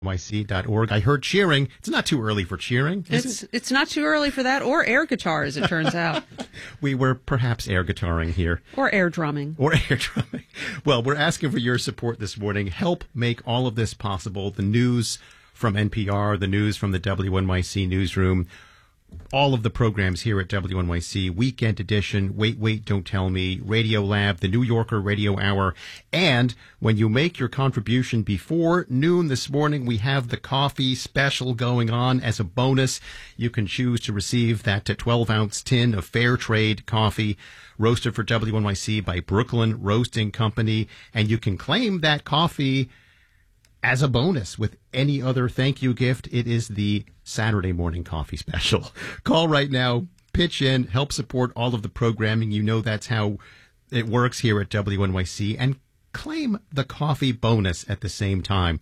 NYC.org. I heard cheering. It's not too early for cheering, is it? It's not too early for that, or air guitar, as it turns out. We were perhaps air guitaring here. Or air drumming. Well, we're asking for your support this morning. Help make all of this possible. The news from NPR, the news from the WNYC newsroom, all of the programs here at WNYC, Weekend Edition, Wait, Don't Tell Me, Radio Lab, the New Yorker Radio Hour, and when you make your contribution before noon this morning, we have the coffee special going on as a bonus. You can choose to receive that 12-ounce tin of fair trade coffee roasted for WNYC by Brooklyn Roasting Company, and you can claim that coffee as a bonus with any other thank you gift. It is the Saturday morning coffee special. Call right now, pitch in, help support all of the programming. You know that's how it works here at WNYC, and claim the coffee bonus at the same time.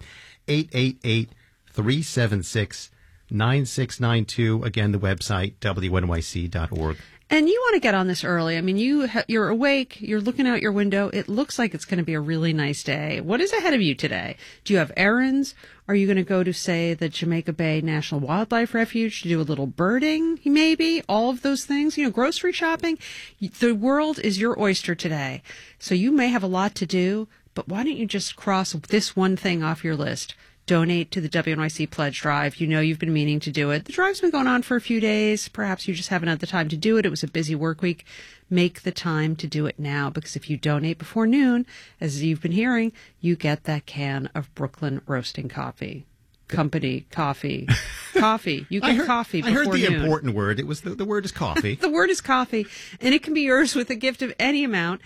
888-376-9692. Again, the website, WNYC.org. And you want to get on this early. I mean, you're awake, you're looking out your window. It looks like it's going to be a really nice day. What is ahead of you today? Do you have errands? Are you going to go to, say, the Jamaica Bay National Wildlife Refuge to do a little birding, maybe? All of those things. Grocery shopping. The world is your oyster today. So you may have a lot to do, but why don't you just cross this one thing off your list? Donate to the WNYC Pledge Drive. You know you've been meaning to do it. The drive's been going on for a few days. Perhaps you just haven't had the time to do it. It was a busy work week. Make the time to do it now, because if you donate before noon, as you've been hearing, you get that can of Brooklyn Roasting Coffee. Coffee. You get coffee before noon. I heard the important word. It was the word is coffee. The word is coffee, and it can be yours with a gift of any amount.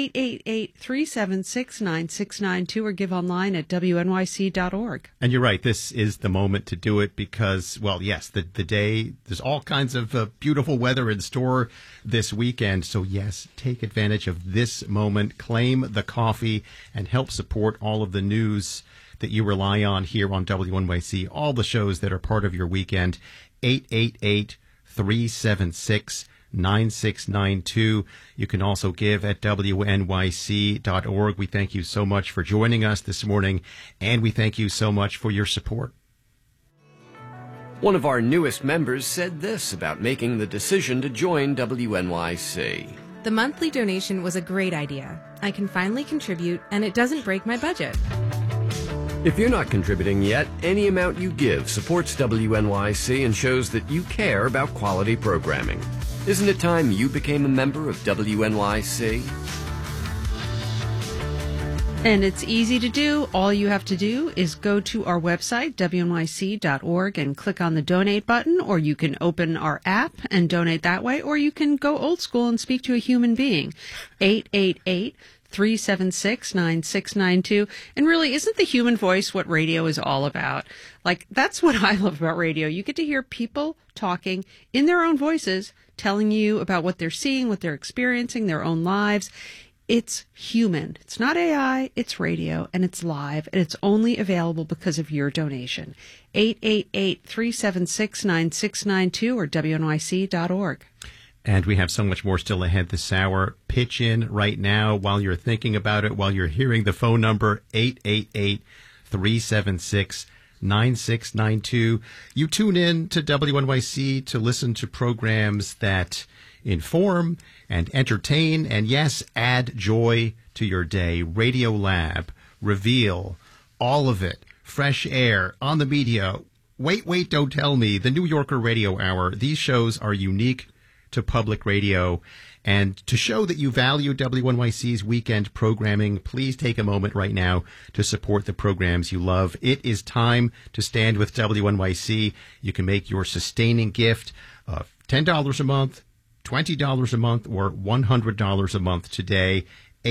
888-376-9692, or give online at WNYC.org. And you're right. This is the moment to do it because, well, yes, the day, there's all kinds of beautiful weather in store this weekend. So, yes, take advantage of this moment. Claim the coffee and help support all of the news that you rely on here on WNYC, all the shows that are part of your weekend. 888-376-9692. You can also give at WNYC.org. We thank you so much for joining us this morning, and we thank you so much for your support. One of our newest members said this about making the decision to join WNYC. The monthly donation was a great idea. I can finally contribute, and it doesn't break my budget. If you're not contributing yet, any amount you give supports WNYC and shows that you care about quality programming. Isn't it time you became a member of WNYC? And it's easy to do. All you have to do is go to our website, WNYC.org, and click on the donate button, or you can open our app and donate that way, or you can go old school and speak to a human being. 888-376-9692. And really, isn't the human voice what radio is all about? Like, that's what I love about radio. You get to hear people talking in their own voices, telling you about what they're seeing, what they're experiencing, their own lives. It's human. It's not AI, it's radio, and it's live, and it's only available because of your donation. 888-376-9692 or WNYC.org. And we have so much more still ahead this hour. Pitch in right now while you're thinking about it, while you're hearing the phone number, 888-376-9692. You tune in to WNYC to listen to programs that inform and entertain and, yes, add joy to your day. Radio Lab, Reveal, all of it. Fresh Air, On the Media, Wait, Don't Tell Me, the New Yorker Radio Hour. These shows are unique to public radio. And to show that you value WNYC's weekend programming, please take a moment right now to support the programs you love. It is time to stand with WNYC. You can make your sustaining gift of $10 a month, $20 a month, or $100 a month today.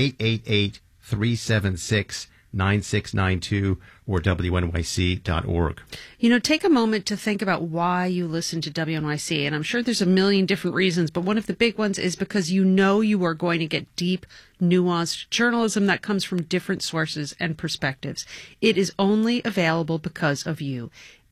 888-376-9692 or WNYC.org. Take a moment to think about why you listen to WNYC. And I'm sure there's a million different reasons, but one of the big ones is because you know you are going to get deep, nuanced journalism that comes from different sources and perspectives. It is only available because of you.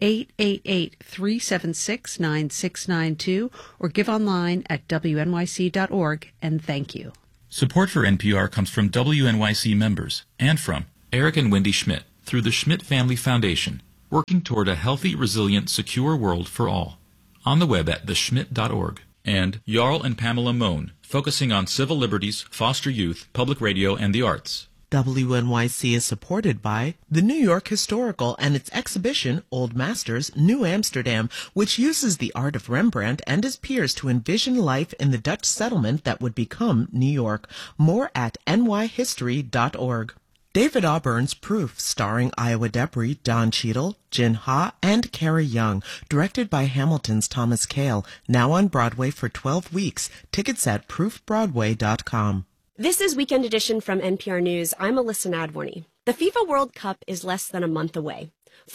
888-376-9692 or give online at WNYC.org, and thank you. Support for NPR comes from WNYC members and from Eric and Wendy Schmidt through the Schmidt Family Foundation, working toward a healthy, resilient, secure world for all. On the web at theschmidt.org. And Jarl and Pamela Mohn, focusing on civil liberties, foster youth, public radio, and the arts. WNYC is supported by the New York Historical and its exhibition, Old Masters, New Amsterdam, which uses the art of Rembrandt and his peers to envision life in the Dutch settlement that would become New York. More at nyhistory.org. David Auburn's Proof, starring Iowa Debris, Don Cheadle, Jin Ha, and Carrie Young, directed by Hamilton's Thomas Kail, now on Broadway for 12 weeks. Tickets at proofbroadway.com. This is Weekend Edition from NPR News. I'm Alyssa Nadworny. The FIFA World Cup is less than a month away.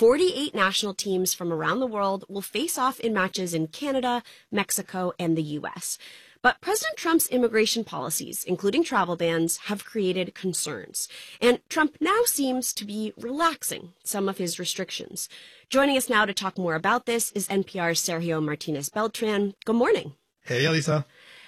48 national teams from around the world will face off in matches in Canada, Mexico, and the U.S. But President Trump's immigration policies, including travel bans, have created concerns. And Trump now seems to be relaxing some of his restrictions. Joining us now to talk more about this is NPR's Sergio Martinez Beltran. Good morning. Hey, Elisa.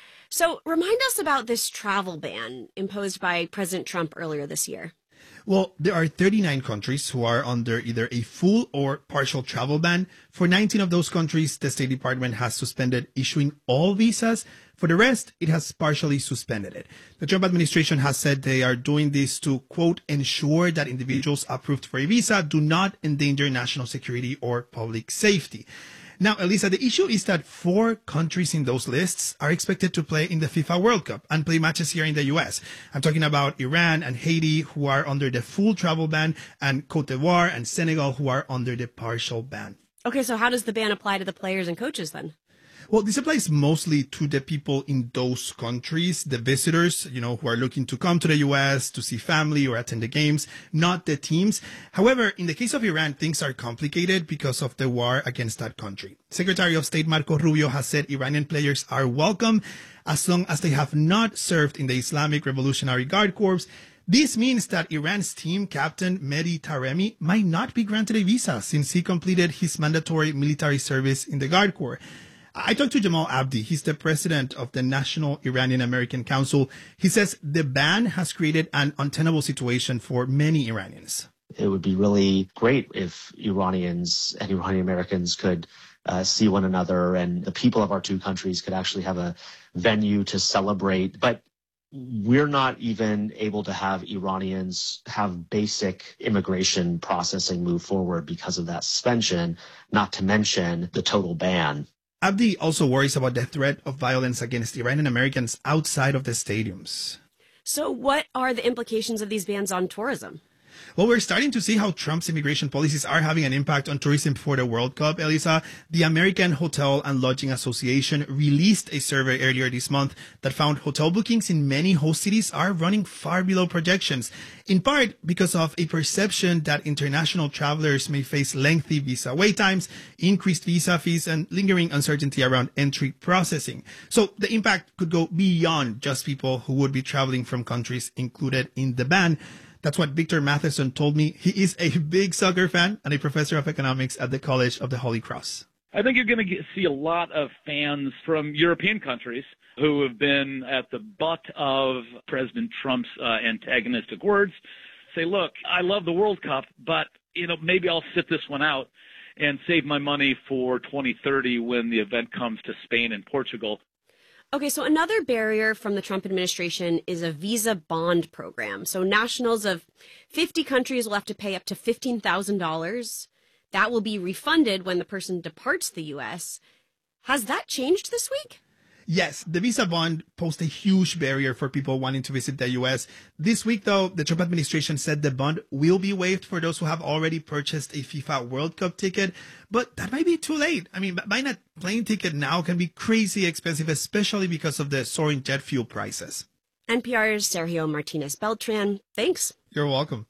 So remind us about this travel ban imposed by President Trump earlier this year. Well, there are 39 countries who are under either a full or partial travel ban. For 19 of those countries, the State Department has suspended issuing all visas. For the rest, it has partially suspended it. The Trump administration has said they are doing this to, quote, ensure that individuals approved for a visa do not endanger national security or public safety. Now, Elisa, the issue is that 4 countries in those lists are expected to play in the FIFA World Cup and play matches here in the U.S. I'm talking about Iran and Haiti, who are under the full travel ban, and Cote d'Ivoire and Senegal, who are under the partial ban. Okay, so how does the ban apply to the players and coaches then? Well, this applies mostly to the people in those countries, the visitors, who are looking to come to the U.S. to see family or attend the games, not the teams. However, in the case of Iran, things are complicated because of the war against that country. Secretary of State Marco Rubio has said Iranian players are welcome as long as they have not served in the Islamic Revolutionary Guard Corps. This means that Iran's team captain Mehdi Taremi might not be granted a visa since he completed his mandatory military service in the Guard Corps. I talked to Jamal Abdi. He's the president of the National Iranian American Council. He says the ban has created an untenable situation for many Iranians. It would be really great if Iranians and Iranian Americans could see one another and the people of our two countries could actually have a venue to celebrate. But we're not even able to have Iranians have basic immigration processing move forward because of that suspension, not to mention the total ban. Abdi also worries about the threat of violence against Iranian Americans outside of the stadiums. So what are the implications of these bans on tourism? Well, we're starting to see how Trump's immigration policies are having an impact on tourism for the World Cup, Elisa. The American Hotel and Lodging Association released a survey earlier this month that found hotel bookings in many host cities are running far below projections, in part because of a perception that international travelers may face lengthy visa wait times, increased visa fees, and lingering uncertainty around entry processing. So the impact could go beyond just people who would be traveling from countries included in the ban. That's what Victor Matheson told me. He is a big soccer fan and a professor of economics at the College of the Holy Cross. I think you're going to see a lot of fans from European countries who have been at the butt of President Trump's antagonistic words say, look, I love the World Cup, but maybe I'll sit this one out and save my money for 2030 when the event comes to Spain and Portugal. Okay, so another barrier from the Trump administration is a visa bond program. So nationals of 50 countries will have to pay up to $15,000. That will be refunded when the person departs the U.S. Has that changed this week? Yes, the visa bond posed a huge barrier for people wanting to visit the U.S. This week, though, the Trump administration said the bond will be waived for those who have already purchased a FIFA World Cup ticket. But that might be too late. I mean, buying a plane ticket now can be crazy expensive, especially because of the soaring jet fuel prices. NPR's Sergio Martinez Beltran, thanks. You're welcome.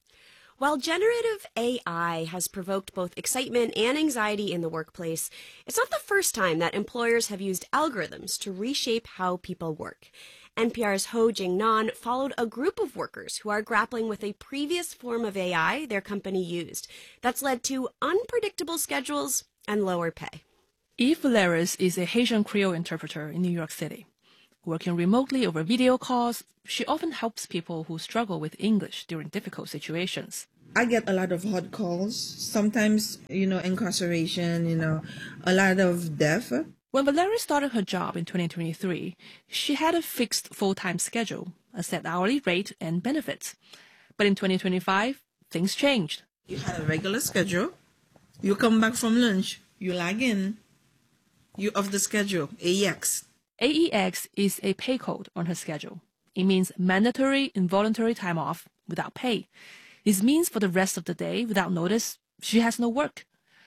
While generative AI has provoked both excitement and anxiety in the workplace, it's not the first time that employers have used algorithms to reshape how people work. NPR's Ho Jing Nan followed a group of workers who are grappling with a previous form of AI their company used that's led to unpredictable schedules and lower pay. Eve Valeris is a Haitian Creole interpreter in New York City. Working remotely over video calls, she often helps people who struggle with English during difficult situations. I get a lot of hot calls, sometimes, incarceration, a lot of death. When Valeria started her job in 2023, she had a fixed full-time schedule, a set hourly rate, and benefits. But in 2025, things changed. You had a regular schedule. You come back from lunch. You log in. You off the schedule. AEX. AEX is a pay code on her schedule. It means mandatory involuntary time off without pay. This means for the rest of the day, without notice, she has no work.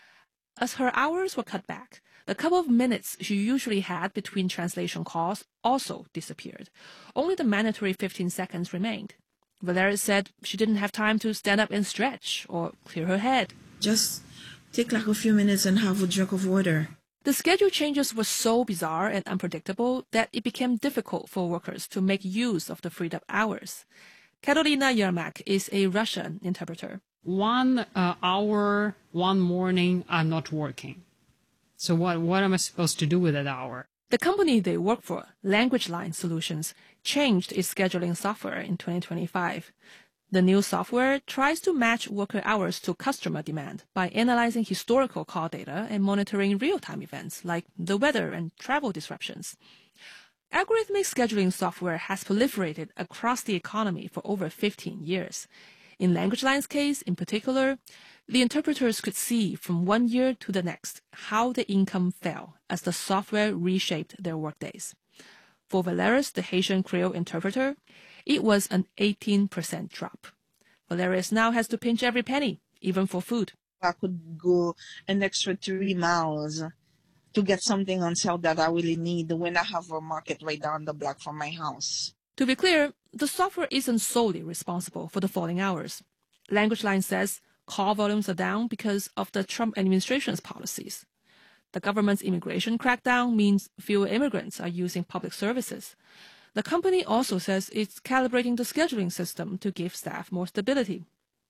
As her hours were cut back, the couple of minutes she usually had between translation calls also disappeared. Only the mandatory 15 seconds remained. Valeria said she didn't have time to stand up and stretch or clear her head. Just take like a few minutes and have a drink of water. The schedule changes were so bizarre and unpredictable that it became difficult for workers to make use of the freed up hours. Karolina Yermak is a Russian interpreter. 1 hour, one morning, I'm not working. So what am I supposed to do with that hour? The company they work for, Language Line Solutions, changed its scheduling software in 2025. The new software tries to match worker hours to customer demand by analyzing historical call data and monitoring real-time events like the weather and travel disruptions. Algorithmic scheduling software has proliferated across the economy for over 15 years. In Language Line's case, in particular, the interpreters could see from one year to the next how the income fell as the software reshaped their workdays. For Valerius, the Haitian Creole interpreter, it was an 18% drop. Valerius now has to pinch every penny, even for food. I could go an extra 3 miles to get something on sale that I really need when I have a market right down the block from my house. To be clear, the software isn't solely responsible for the falling hours. Language Line says call volumes are down because of the Trump administration's policies. The government's immigration crackdown means fewer immigrants are using public services. The company also says it's calibrating the scheduling system to give staff more stability.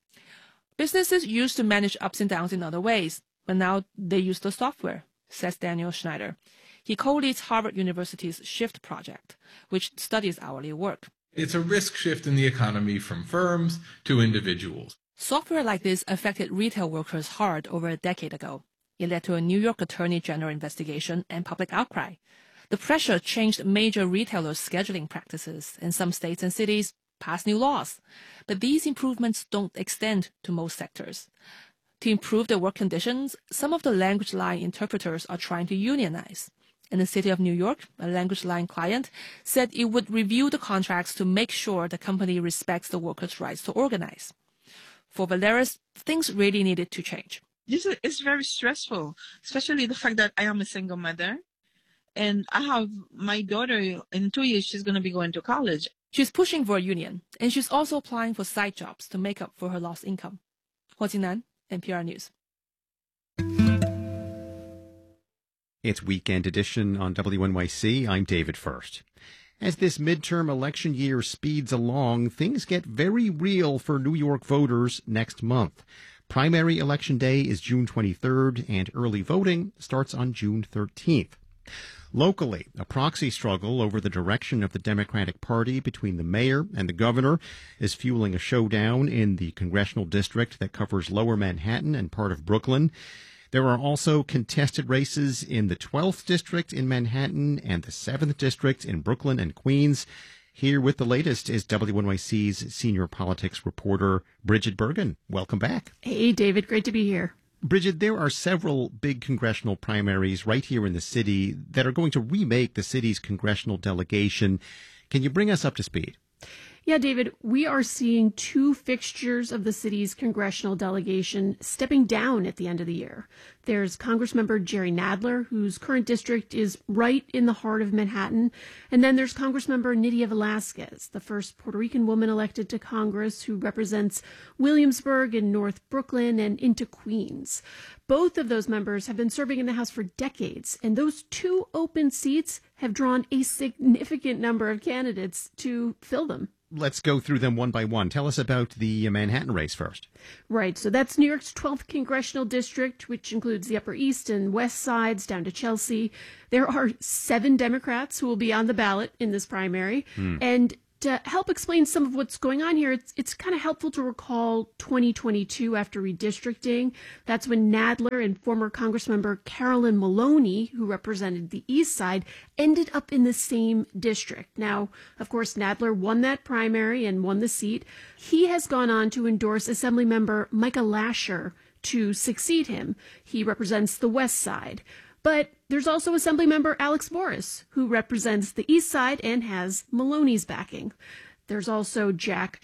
Businesses used to manage ups and downs in other ways, but now they use the software, says Daniel Schneider. He co-leads Harvard University's SHIFT project, which studies hourly work. It's a risk shift in the economy from firms to individuals. Software like this affected retail workers hard over a decade ago. It led to a New York Attorney General investigation and public outcry. The pressure changed major retailers' scheduling practices, and some states and cities passed new laws. But these improvements don't extend to most sectors. To improve their work conditions, some of the Language Line interpreters are trying to unionize. In the city of New York, a Language Line client said it would review the contracts to make sure the company respects the workers' rights to organize. For Valerius, things really needed to change. This is very stressful, especially the fact that I am a single mother. And I have my daughter, in 2 years, she's going to be going to college. She's pushing for a union, and she's also applying for side jobs to make up for her lost income. Huo Jingnan, NPR News. It's Weekend Edition on WNYC. I'm David First. As this midterm election year speeds along, things get very real for New York voters next month. Primary election day is June 23rd, and early voting starts on June 13th. Locally, a proxy struggle over the direction of the Democratic Party between the mayor and the governor is fueling a showdown in the congressional district that covers Lower Manhattan and part of Brooklyn. There are also contested races in the 12th District in Manhattan and the 7th District in Brooklyn and Queens. Here with the latest is WNYC's senior politics reporter, Bridget Bergen. Welcome back. Hey, David. Great to be here. Bridget, there are several big congressional primaries right here in the city that are going to remake the city's congressional delegation. Can you bring us up to speed? Yeah, David, we are seeing two fixtures of the city's congressional delegation stepping down at the end of the year. There's Congressmember Jerry Nadler, whose current district is right in the heart of Manhattan. And then there's Congressmember Nydia Velázquez, the first Puerto Rican woman elected to Congress who represents Williamsburg and North Brooklyn and into Queens. Both of those members have been serving in the House for decades, and those two open seats have drawn a significant number of candidates to fill them. Let's go through them one by one. Tell us about the Manhattan race first. Right. So that's New York's 12th congressional district, which includes the Upper East and West Sides down to Chelsea. There are 7 Democrats who will be on the ballot in this primary. And to help explain some of what's going on here, it's kind of helpful to recall 2022 after redistricting. That's when Nadler and former Congressmember Carolyn Maloney, who represented the East Side, ended up in the same district. Now, of course, Nadler won that primary and won the seat. He has gone on to endorse Assemblymember Micah Lasher to succeed him. He represents the West Side. But there's also Assemblymember Alex Morris, who represents the East Side and has Maloney's backing. There's also Jack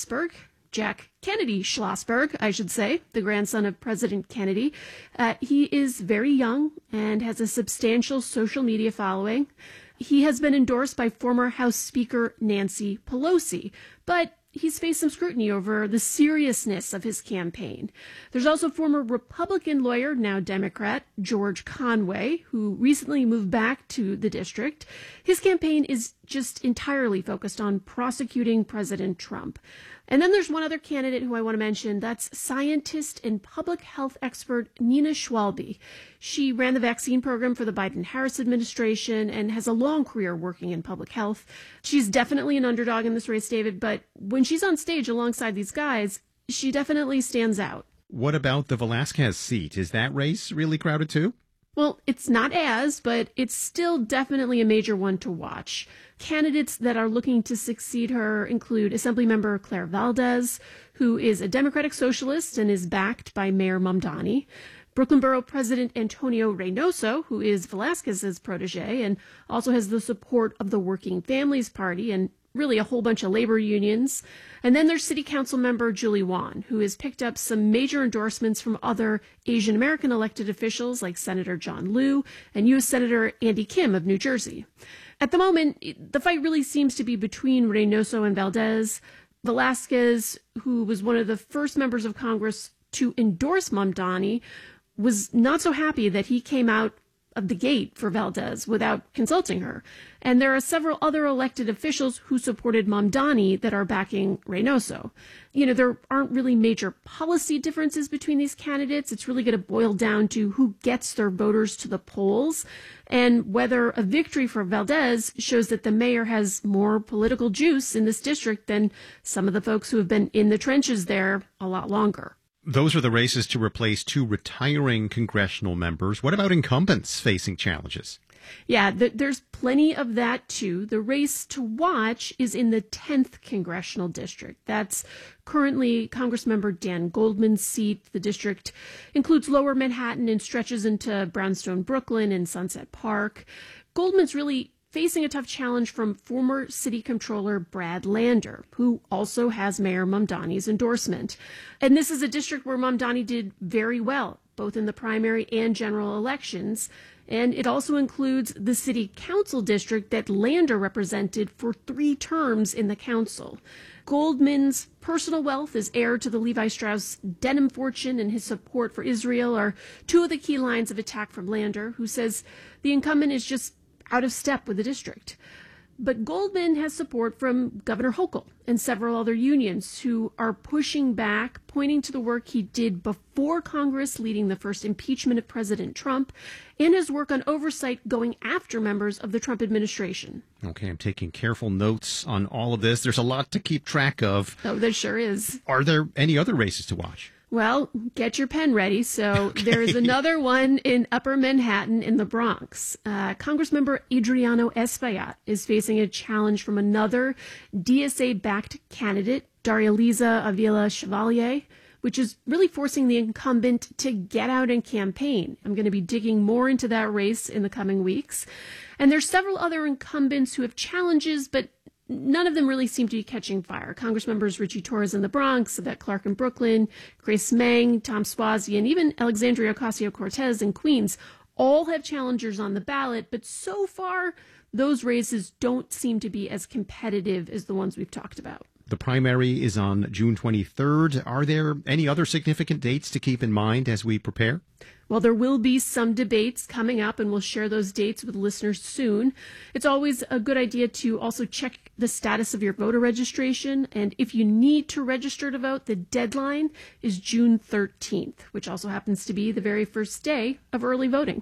Kennedy Schlossberg, I should say, the grandson of President Kennedy. He is very young and has a substantial social media following. He has been endorsed by former House Speaker Nancy Pelosi, but he's faced some scrutiny over the seriousness of his campaign. There's also former Republican lawyer, now Democrat, George Conway, who recently moved back to the district. His campaign is just entirely focused on prosecuting President Trump. And then there's one other candidate who I want to mention. That's scientist and public health expert Nina Schwalbe. She ran the vaccine program for the Biden-Harris administration and has a long career working in public health. She's definitely an underdog in this race, David, but when she's on stage alongside these guys, she definitely stands out. What about the Velasquez seat? Is that race really crowded too? Well, it's not but it's still definitely a major one to watch. Candidates that are looking to succeed her include Assemblymember Claire Valdez, who is a Democratic socialist and is backed by Mayor Mamdani. Brooklyn Borough President Antonio Reynoso, who is Velasquez's protege and also has the support of the Working Families Party and really a whole bunch of labor unions. And then there's City Council member Julie Wan, who has picked up some major endorsements from other Asian American elected officials like Senator John Liu and U.S. Senator Andy Kim of New Jersey. At the moment, the fight really seems to be between Reynoso and Valdez. Velasquez, who was one of the first members of Congress to endorse Mamdani, was not so happy that he came out of the gate for Valdez without consulting her. And there are several other elected officials who supported Mamdani that are backing Reynoso. There aren't really major policy differences between these candidates. It's really going to boil down to who gets their voters to the polls and whether a victory for Valdez shows that the mayor has more political juice in this district than some of the folks who have been in the trenches there a lot longer. Those are the races to replace two retiring congressional members. What about incumbents facing challenges? Yeah, there's plenty of that, too. The race to watch is in the 10th congressional district. That's currently Congressmember Dan Goldman's seat. The district includes Lower Manhattan and stretches into Brownstone, Brooklyn, and Sunset Park. Goldman's really facing a tough challenge from former city controller Brad Lander, who also has Mayor Mamdani's endorsement. And this is a district where Mamdani did very well, both in the primary and general elections. And it also includes the city council district that Lander represented for 3 terms in the council. Goldman's personal wealth as heir to the Levi Strauss denim fortune and his support for Israel are 2 of the key lines of attack from Lander, who says the incumbent is just out of step with the district. But Goldman has support from Governor Hochul and several other unions who are pushing back, pointing to the work he did before Congress leading the first impeachment of President Trump and his work on oversight going after members of the Trump administration. Okay, I'm taking careful notes on all of this. There's a lot to keep track of. Oh, there sure is. Are there any other races to watch? Well, get your pen ready. So there is another one in Upper Manhattan in the Bronx. Congressmember Adriano Espaillat is facing a challenge from another DSA-backed candidate, Darializa Avila Chevalier, which is really forcing the incumbent to get out and campaign. I'm going to be digging more into that race in the coming weeks. And there's several other incumbents who have challenges, but none of them really seem to be catching fire. Congressmembers Richie Torres in the Bronx, Yvette Clarke in Brooklyn, Grace Meng, Tom Suozzi, and even Alexandria Ocasio-Cortez in Queens all have challengers on the ballot, but so far those races don't seem to be as competitive as the ones we've talked about. The primary is on June 23rd. Are there any other significant dates to keep in mind as we prepare? Well, there will be some debates coming up, and we'll share those dates with listeners soon. It's always a good idea to also check the status of your voter registration. And if you need to register to vote, the deadline is June 13th, which also happens to be the very first day of early voting.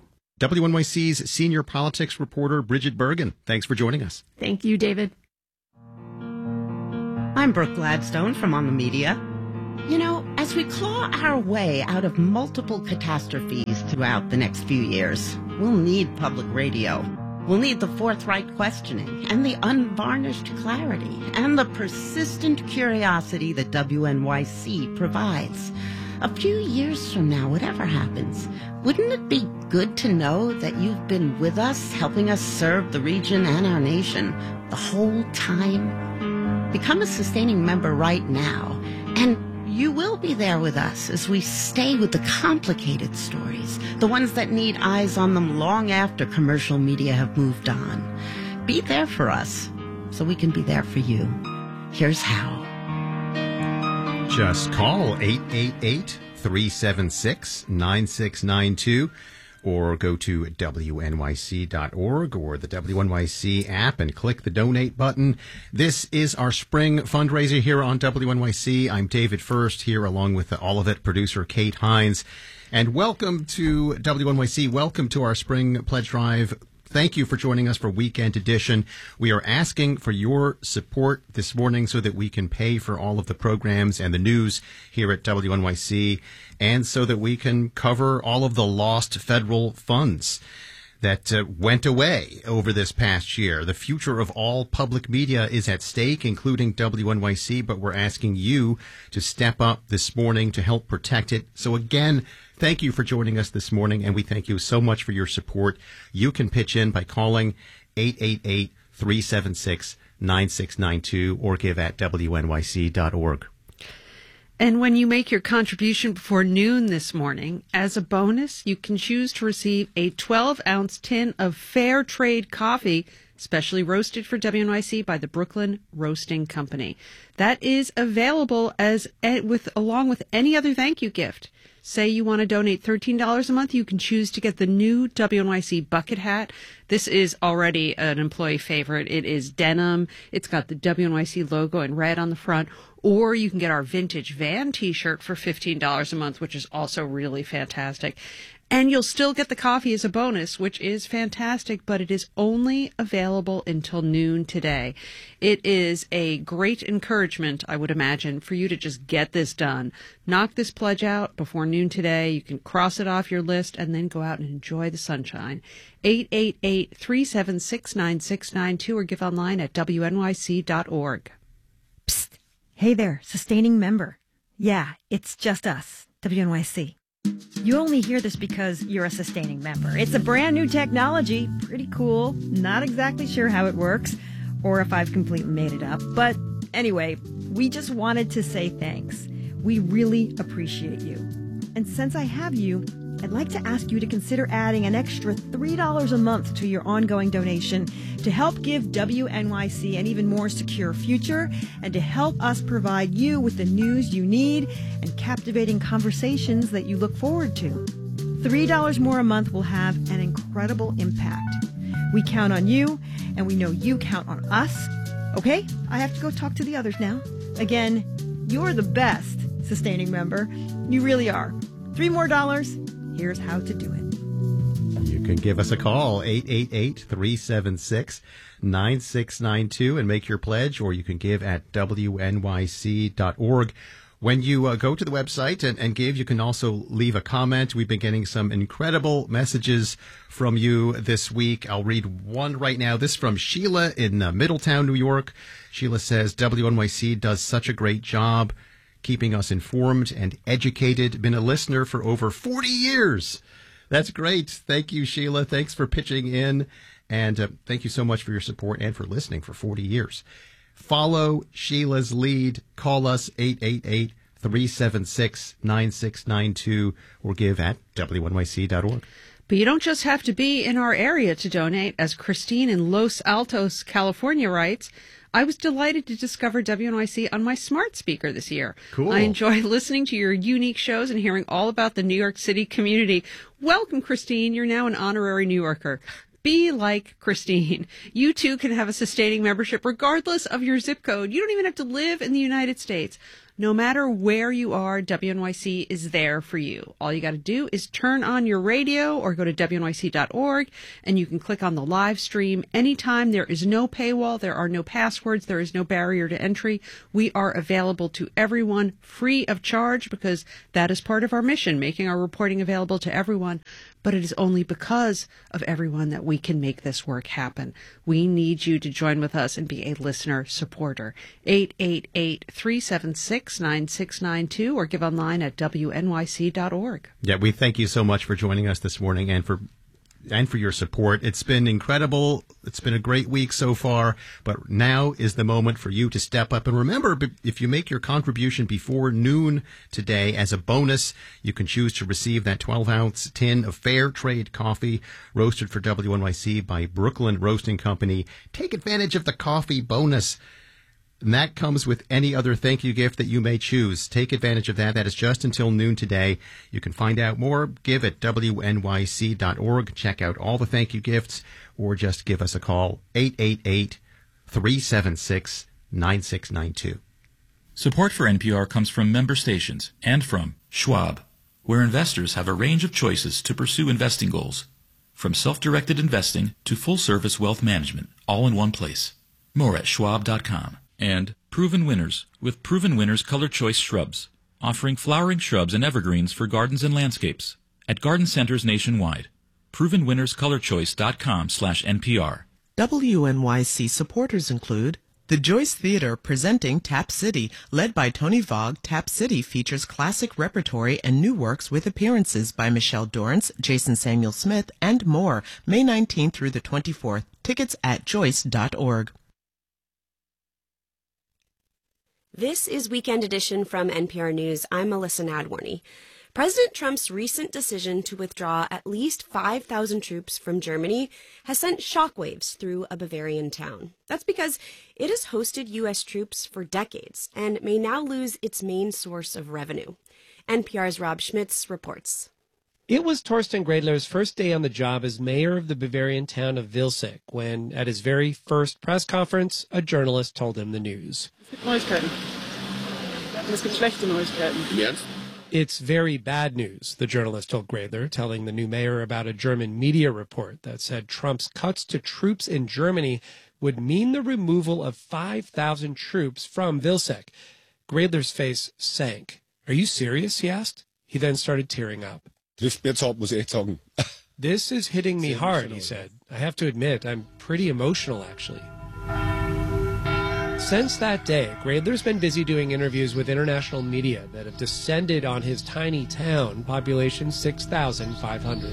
WNYC's senior politics reporter, Bridget Bergen. Thanks for joining us. Thank you, David. I'm Brooke Gladstone from On the Media. You know, as we claw our way out of multiple catastrophes throughout the next few years, we'll need public radio. We'll need the forthright questioning and the unvarnished clarity and the persistent curiosity that WNYC provides. A few years from now, whatever happens, wouldn't it be good to know that you've been with us, helping us serve the region and our nation the whole time? Become a sustaining member right now, and you will be there with us as we stay with the complicated stories, the ones that need eyes on them long after commercial media have moved on. Be there for us so we can be there for you. Here's how. Just call 888-376-9692 or go to WNYC.org or the WNYC app and click the donate button. This is our spring fundraiser here on WNYC. I'm David First here along with the All of It producer Kate Hines. And welcome to WNYC. Welcome to our spring pledge drive. Thank you for joining us for Weekend Edition. We are asking for your support this morning so that we can pay for all of the programs and the news here at WNYC, and so that we can cover all of the lost federal funds that went away over this past year. The future of all public media is at stake, including WNYC, but we're asking you to step up this morning to help protect it. So again, thank you for joining us this morning, and we thank you so much for your support. You can pitch in by calling 888-376-9692 or give at WNYC.org. And when you make your contribution before noon this morning, as a bonus, you can choose to receive a 12-ounce tin of Fair Trade coffee, specially roasted for WNYC by the Brooklyn Roasting Company. That is available along with any other thank you gift. Say you want to donate $13 a month, you can choose to get the new WNYC bucket hat. This is already an employee favorite. It is denim. It's got the WNYC logo in red on the front. Or you can get our vintage van t-shirt for $15 a month, which is also really fantastic. And you'll still get the coffee as a bonus, which is fantastic, but it is only available until noon today. It is a great encouragement, I would imagine, for you to just get this done. Knock this pledge out before noon today. You can cross it off your list and then go out and enjoy the sunshine. 888-376-9692 or give online at WNYC.org. Psst. Hey there, sustaining member. Yeah, it's just us, WNYC. You only hear this because you're a sustaining member. It's a brand new technology, pretty cool, not exactly sure how it works, or if I've completely made it up. But anyway, we just wanted to say thanks. We really appreciate you. And since I have you, I'd like to ask you to consider adding an extra $3 a month to your ongoing donation to help give WNYC an even more secure future and to help us provide you with the news you need and captivating conversations that you look forward to. $3 more a month will have an incredible impact. We count on you, and we know you count on us. Okay, I have to go talk to the others now. Again, you're the best sustaining member. You really are. $3 more. Here's how to do it. You can give us a call, 888-376-9692, and make your pledge, or you can give at WNYC.org. When you go to the website and give, you can also leave a comment. We've been getting some incredible messages from you this week. I'll read one right now. This is from Sheila in Middletown, New York. Sheila says, WNYC does such a great job keeping us informed and educated. Been a listener for over 40 years. That's great. Thank you, Sheila. Thanks for pitching in. And thank you so much for your support and for listening for 40 years. Follow Sheila's lead. Call us 888-376-9692 or give at WNYC.org. But you don't just have to be in our area to donate. As Christine in Los Altos, California writes, I was delighted to discover WNYC on my smart speaker this year. Cool. I enjoy listening to your unique shows and hearing all about the New York City community. Welcome, Christine. You're now an honorary New Yorker. Be like Christine. You too can have a sustaining membership regardless of your zip code. You don't even have to live in the United States. No matter where you are, WNYC is there for you. All you got to do is turn on your radio or go to WNYC.org, and you can click on the live stream anytime. There is no paywall. There are no passwords. There is no barrier to entry. We are available to everyone free of charge because that is part of our mission, making our reporting available to everyone. But it is only because of everyone that we can make this work happen. We need you to join with us and be a listener supporter. 888-376-9692 or give online at WNYC.org. Yeah, we thank you so much for joining us this morning and for your support. It's been incredible. It's been a great week so far, but now is the moment for you to step up. And remember, if you make your contribution before noon today as a bonus, you can choose to receive that 12-ounce tin of Fair Trade coffee roasted for WNYC by Brooklyn Roasting Company. Take advantage of the coffee bonus. And that comes with any other thank you gift that you may choose. Take advantage of that. That is just until noon today. You can find out more. Give at WNYC.org. Check out all the thank you gifts or just give us a call. 888-376-9692. Support for NPR comes from member stations and from Schwab, where investors have a range of choices to pursue investing goals. From self-directed investing to full-service wealth management, all in one place. More at schwab.com. And Proven Winners, with Proven Winners Color Choice Shrubs, offering flowering shrubs and evergreens for gardens and landscapes at garden centers nationwide. ProvenWinnersColorChoice.com/NPR. WNYC supporters include the Joyce Theater presenting Tap City, led by Tony Vogue. Tap City features classic repertory and new works with appearances by Michelle Dorrance, Jason Samuel Smith, and more. May 19th through the 24th. Tickets at joyce.org. This is Weekend Edition from NPR News. I'm Melissa Nadworny. President Trump's recent decision to withdraw at least 5,000 troops from Germany has sent shockwaves through a Bavarian town. That's because it has hosted U.S. troops for decades and may now lose its main source of revenue. NPR's Rob Schmitz reports. It was Torsten Gradler's first day on the job as mayor of the Bavarian town of Vilseck when, at his very first press conference, a journalist told him the news. Neuigkeiten. Es gibt schlechte Neuigkeiten. Yes. It's very bad news, the journalist told Gradler, telling the new mayor about a German media report that said Trump's cuts to troops in Germany would mean the removal of 5,000 troops from Vilseck. Gradler's face sank. Are you serious? He asked. He then started tearing up. This is hitting me hard, he said. I have to admit, I'm pretty emotional, actually. Since that day, Gradler's been busy doing interviews with international media that have descended on his tiny town, population 6,500.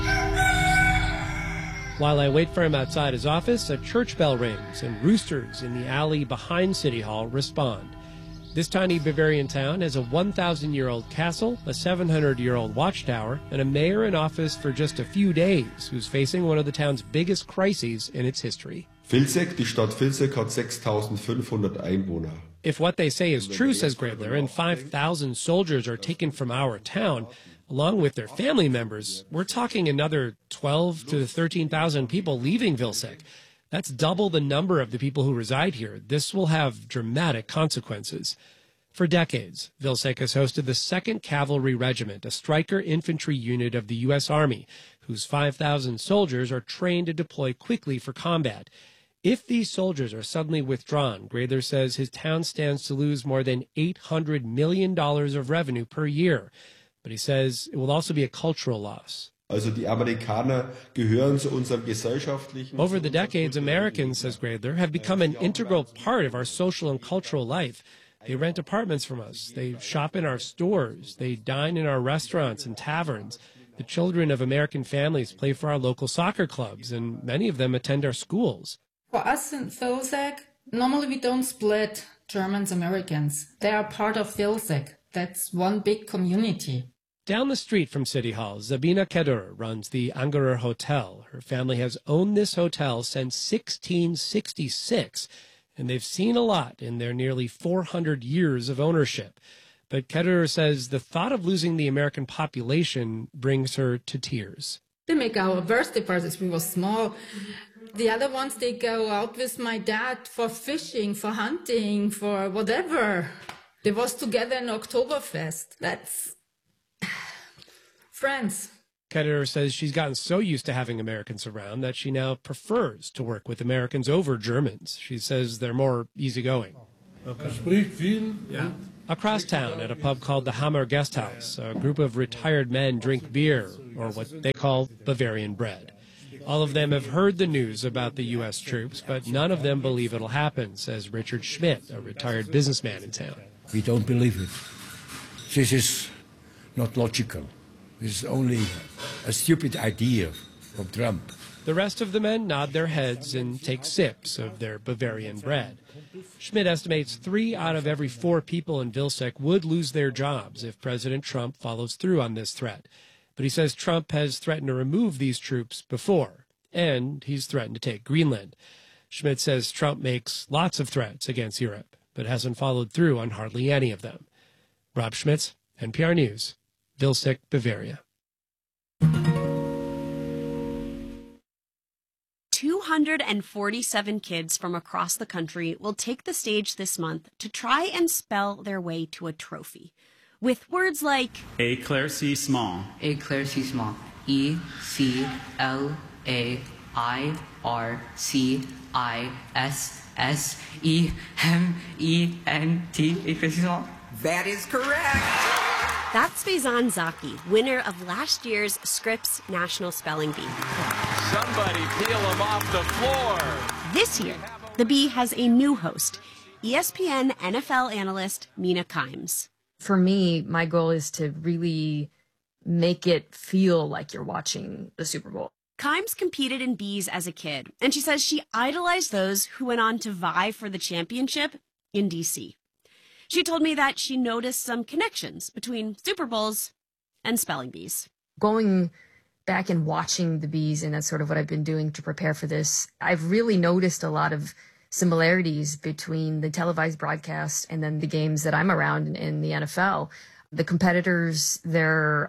While I wait for him outside his office, a church bell rings and roosters in the alley behind City Hall respond. This tiny Bavarian town has a 1,000-year-old castle, a 700-year-old watchtower, and a mayor in office for just a few days who's facing one of the town's biggest crises in its history. Vilseck, die Stadt Vilseck hat 6,500 Einwohner. If what they say is true, says Gradler, and 5,000 soldiers are taken from our town, along with their family members, we're talking another 12 to 13,000 people leaving Vilseck. That's double the number of the people who reside here. This will have dramatic consequences. For decades, Vilseck has hosted the 2nd Cavalry Regiment, a striker infantry unit of the U.S. Army, whose 5,000 soldiers are trained to deploy quickly for combat. If these soldiers are suddenly withdrawn, Gradler says his town stands to lose more than $800 million of revenue per year. But he says it will also be a cultural loss. Also die Amerikaner gehören zu unserem gesellschaftlichen... Over the decades, Americans, says Gradler, have become an integral part of our social and cultural life. They rent apartments from us. They shop in our stores. They dine in our restaurants and taverns. The children of American families play for our local soccer clubs, and many of them attend our schools. For us in Vilseck, normally we don't split Germans, Americans. They are part of Vilseck. That's one big community. Down the street from City Hall, Sabina Kederer runs the Angerer Hotel. Her family has owned this hotel since 1666, and they've seen a lot in their nearly 400 years of ownership. But Kederer says the thought of losing the American population brings her to tears. They make our birthday parties. We were small. The other ones, they go out with my dad for fishing, for hunting, for whatever. They was together in Oktoberfest. That's friends. Ketterer says she's gotten so used to having Americans around that she now prefers to work with Americans over Germans. She says they're more easygoing. Yeah. Across town at a pub called the Hammer Guesthouse, a group of retired men drink beer, or what they call Bavarian bread. All of them have heard the news about the U.S. troops, but none of them believe it'll happen, says Richard Schmidt, a retired businessman in town. We don't believe it. This is not logical. This is only a stupid idea from Trump. The rest of the men nod their heads and take sips of their Bavarian bread. Schmidt estimates 3 out of every 4 people in Vilseck would lose their jobs if President Trump follows through on this threat. But he says Trump has threatened to remove these troops before, and he's threatened to take Greenland. Schmidt says Trump makes lots of threats against Europe, but hasn't followed through on hardly any of them. Rob Schmitz, NPR News, Vilseck, Bavaria. 247 kids from across the country will take the stage this month to try and spell their way to a trophy. With words like éclaircissement, éclaircissement, E-C-L-A-I-R-C-I-S-S-E-M-E-N-T, éclaircissement. That is correct. That's Faizan Zaki, winner of last year's Scripps National Spelling Bee. Somebody peel him off the floor. This year, the Bee has a new host, ESPN NFL analyst Mina Kimes. For me, my goal is to really make it feel like you're watching the Super Bowl. Kimes competed in bees as a kid, and she says she idolized those who went on to vie for the championship in D.C. She told me that she noticed some connections between Super Bowls and spelling bees. Going back and watching the bees, and that's sort of what I've been doing to prepare for this, I've really noticed a lot of similarities between the televised broadcast and then the games that I'm around in the NFL. The competitors, their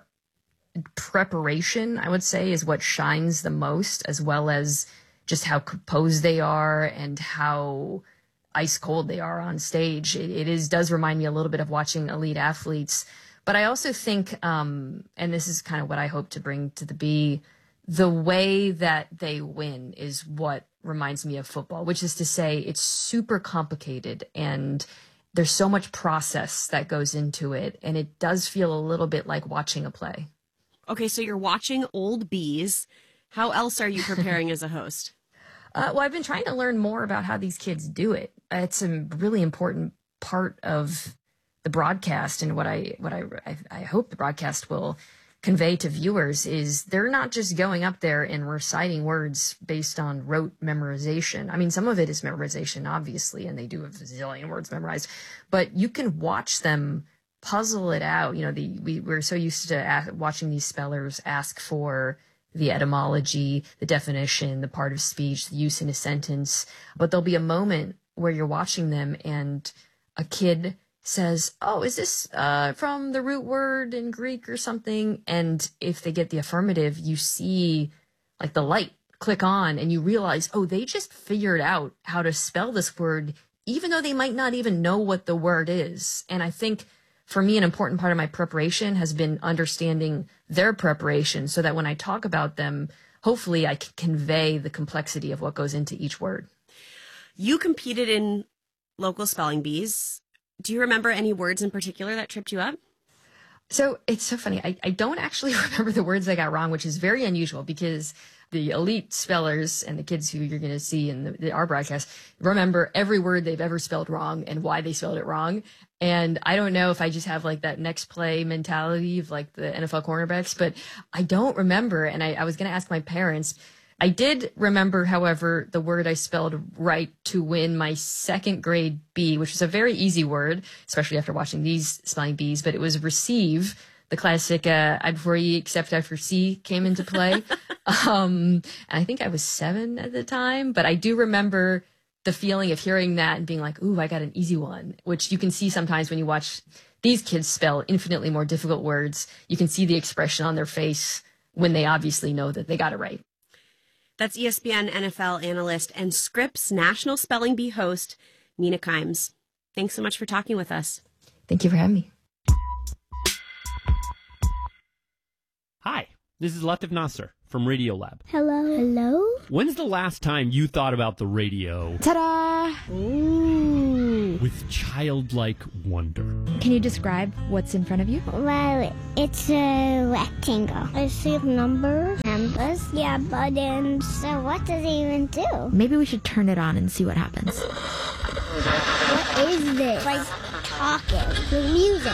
preparation, I would say, is what shines the most, as well as just how composed they are and how ice cold they are on stage. It does remind me a little bit of watching elite athletes. But I also think, and this is kind of what I hope to bring to the Bee, the way that they win is what reminds me of football, which is to say it's super complicated and there's so much process that goes into it. And it does feel a little bit like watching a play. Okay, so you're watching old bees. How else are you preparing as a host? Well, I've been trying to learn more about how these kids do it. It's a really important part of the broadcast, and what I hope the broadcast will convey to viewers is they're not just going up there and reciting words based on rote memorization. I mean, some of it is memorization, obviously, and they do have a zillion words memorized, but you can watch them puzzle it out. You know, we're so used to watching these spellers ask for the etymology, the definition, the part of speech, the use in a sentence. But there'll be a moment where you're watching them and a kid says, oh, is this from the root word in Greek or something? And if they get the affirmative, you see like the light click on and you realize, oh, they just figured out how to spell this word, even though they might not even know what the word is. And I think for me, an important part of my preparation has been understanding their preparation so that when I talk about them, hopefully I can convey the complexity of what goes into each word. You competed in local spelling bees. Do you remember any words in particular that tripped you up? So it's so funny. I don't actually remember the words I got wrong, which is very unusual because the elite spellers and the kids who you're going to see in our broadcast remember every word they've ever spelled wrong and why they spelled it wrong. And I don't know if I just have like that next play mentality of like the NFL cornerbacks, but I don't remember. And I was going to ask my parents. I did remember, however, the word I spelled right to win my second grade B, which was a very easy word, especially after watching these spelling bees, but it was receive. The classic I'd for E except after C came into play. And I think I was 7 at the time, but I do remember the feeling of hearing that and being like, ooh, I got an easy one, which you can see sometimes when you watch these kids spell infinitely more difficult words. You can see the expression on their face when they obviously know that they got it right. That's ESPN NFL analyst and Scripps National Spelling Bee host, Mina Kimes. Thanks so much for talking with us. Thank you for having me. Hi, this is Latif Nasser from Radiolab. Hello. Hello? When's the last time you thought about the radio? Ta-da! Ooh. With childlike wonder. Can you describe what's in front of you? Well, it's a rectangle. I see numbers. Yeah, buttons. So what does it even do? Maybe we should turn it on and see what happens. What is this? Like talking. The music.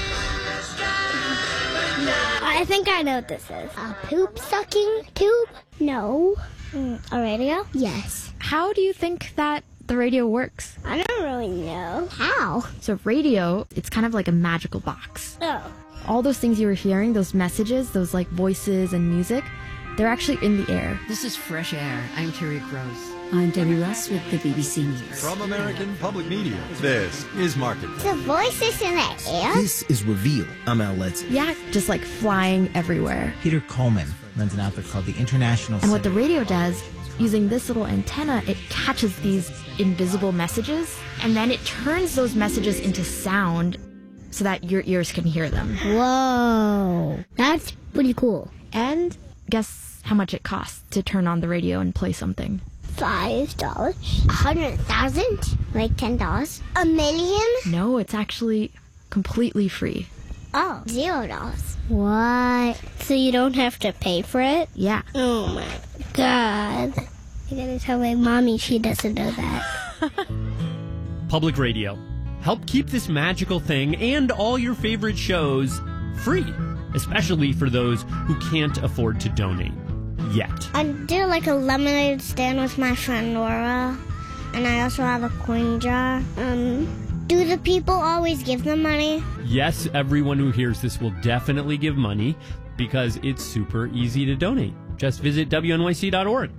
I think I know what this is. A poop sucking tube? No. A radio? Yes. How do you think that the radio works? I don't really know. How? So radio, it's kind of like a magical box. Oh. All those things you were hearing, those messages, those like voices and music, they're actually in the air. This is Fresh Air. I'm Terry Gross. I'm Debbie Russ with the BBC News. From American Public Media, this is Market. The voices in the air? This is Reveal. I'm Al Letzi. Yeah, just like flying everywhere. Peter Coleman runs an outfit called the International And what the radio does, using this little antenna, it catches these invisible messages, and then it turns those messages into sound so that your ears can hear them. Whoa, that's pretty cool. And guess how much it costs to turn on the radio and play something? $5. 100,000? Like $10? A million? No, it's actually completely free. Oh, $0. What? So you don't have to pay for it? Yeah. Oh my God. I gotta tell my mommy she doesn't know that. Public radio. Help keep this magical thing and all your favorite shows free, especially for those who can't afford to donate yet. I do like a lemonade stand with my friend Laura, and I also have a coin jar. Do the people always give them money? Yes, everyone who hears this will definitely give money because it's super easy to donate. Just visit WNYC.org.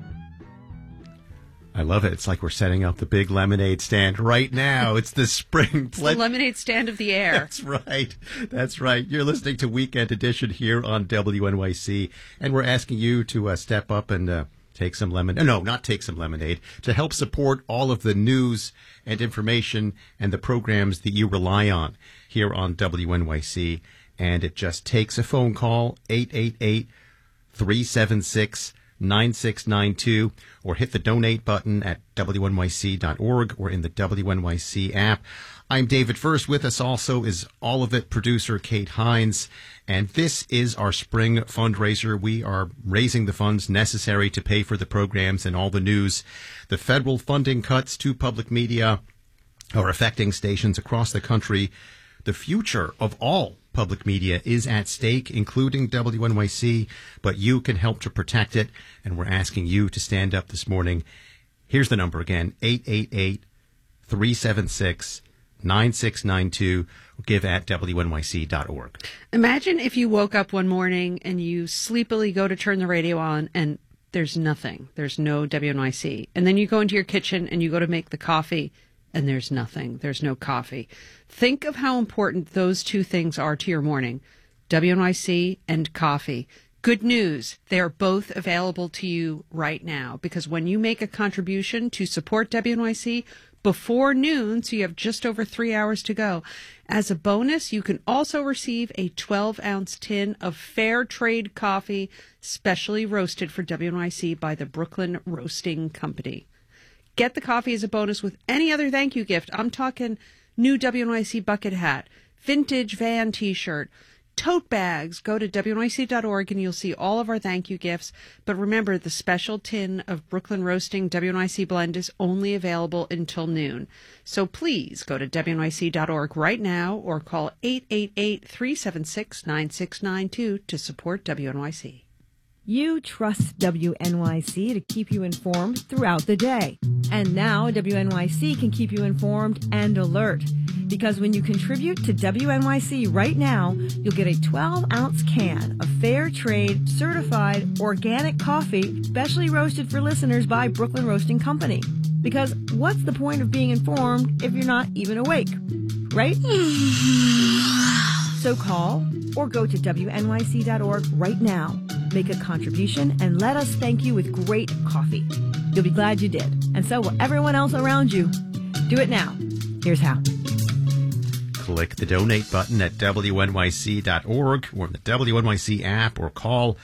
I love it. It's like we're setting up the big lemonade stand right now. It's the spring. It's the lemonade stand of the air. That's right. That's right. You're listening to Weekend Edition here on WNYC, and we're asking you to step up and take some lemonade. No, not take some lemonade. To help support all of the news and information and the programs that you rely on here on WNYC. And it just takes a phone call, 888-376-9692, or hit the donate button at WNYC.org or in the WNYC app. I'm David First. With us also is All of It producer Kate Hines. And this is our spring fundraiser. We are raising the funds necessary to pay for the programs and all the news. The federal funding cuts to public media are affecting stations across the country. The future of all public media is at stake, including WNYC, but you can help to protect it, and we're asking you to stand up this morning. Here's the number again, 888-376-9692. Give at WNYC.org. Imagine if you woke up one morning and you sleepily go to turn the radio on and there's nothing. There's no WNYC. And then you go into your kitchen and you go to make the coffee and there's nothing. There's no coffee. Think of how important those two things are to your morning, WNYC and coffee. Good news, they are both available to you right now, because when you make a contribution to support WNYC before noon, so you have just over 3 hours to go, as a bonus, you can also receive a 12-ounce tin of fair trade coffee, specially roasted for WNYC by the Brooklyn Roasting Company. Get the coffee as a bonus with any other thank you gift. I'm talking new WNYC bucket hat, vintage van t-shirt, tote bags. Go to WNYC.org and you'll see all of our thank you gifts. But remember, the special tin of Brooklyn Roasting WNYC blend is only available until noon. So please go to WNYC.org right now or call 888-376-9692 to support WNYC. You trust WNYC to keep you informed throughout the day. And now WNYC can keep you informed and alert. Because when you contribute to WNYC right now, you'll get a 12-ounce can of fair trade, certified, organic coffee, specially roasted for listeners by Brooklyn Roasting Company. Because what's the point of being informed if you're not even awake? Right? So call or go to WNYC.org right now. Make a contribution and let us thank you with great coffee. You'll be glad you did. And so will everyone else around you. Do it now. Here's how. Click the donate button at WNYC.org or the WNYC app, or call